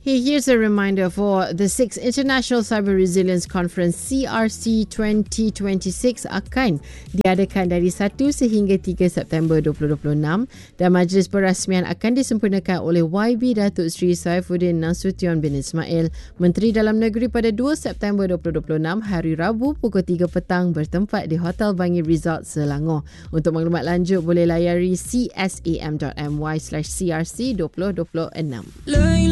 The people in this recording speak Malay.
Okay, here's a reminder for the 6th International Cyber Resilience Conference CRC 2026 akan diadakan dari 1 sehingga 3 September 2026 dan majlis perasmian akan disempurnakan oleh YB Datuk Seri Saifuddin Nasution bin Ismail, Menteri Dalam Negeri pada 2 September 2026 hari Rabu pukul 3 petang bertempat di Hotel Bangi Resort Selangor. Untuk maklumat lanjut boleh layari csam.my/crc2026.